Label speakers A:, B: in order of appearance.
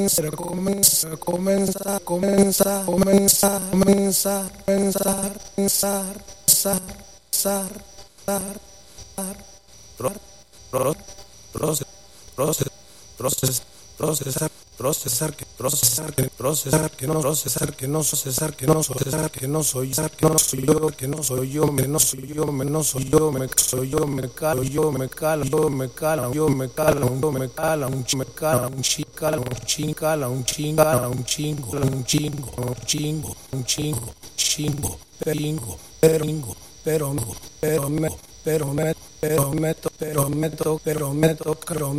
A: Procesar que no soy yo, que no soy yo, me soy yo, me calo, pero